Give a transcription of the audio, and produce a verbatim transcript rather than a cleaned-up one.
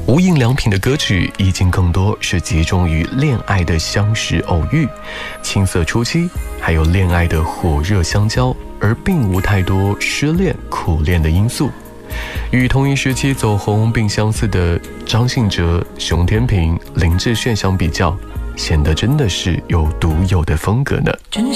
无印良品的歌曲意境更多是集中于恋爱的相识偶遇、青涩初期，还有恋爱的火热相交，而并无太多失恋苦恋的因素。与同一时期走红并相似的张信哲、熊天平、林志炫相比较，显得真的是有独有的风格呢。